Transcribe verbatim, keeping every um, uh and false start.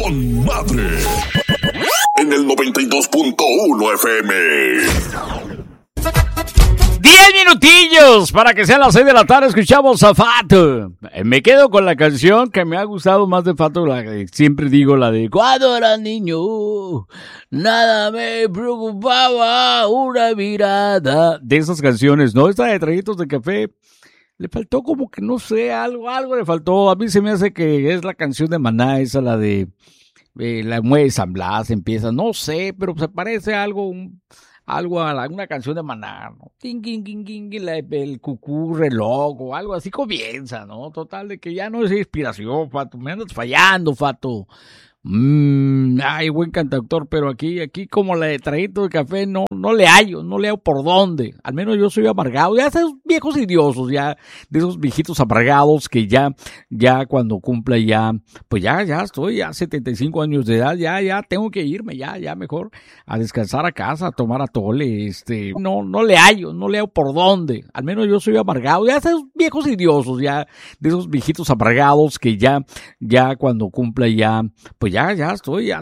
con madre. En el noventa y dos punto uno F M. Diez minutillos para que sean las seis de la tarde. Escuchamos a Fato. Me quedo con la canción que me ha gustado más de Fato, la que siempre digo, la de cuando era niño nada me preocupaba, una mirada. De esas canciones, ¿no? Esta de Traguitos de Café le faltó como que, no sé, algo, algo le faltó. A mí se me hace que es la canción de Maná, esa la de eh, la mueve San Blas, empieza, no sé, pero se parece a algo, un, algo a la, una canción de Maná, ¿no? Ting, ting, ting, ting, la, el cucú reloj o algo así comienza, ¿no? Total de que ya no es inspiración, Fato, me andas fallando, Fato. Mm, ay, buen cantautor, pero aquí, aquí como la de Traguito de Café no, no le hallo, no le hallo por dónde. Al menos yo soy amargado, ya esos viejos idiosos, ya, de esos viejitos amargados que ya, ya cuando cumpla ya, pues ya, ya estoy, ya setenta y cinco años de edad, ya, ya tengo que irme, ya, ya mejor a descansar a casa, a tomar atole, este, no, no le hallo, no le hallo por dónde. Al menos yo soy amargado, ya esos viejos idiosos, ya, de esos viejitos amargados que ya, ya cuando cumpla ya, pues ya, ya estoy, ya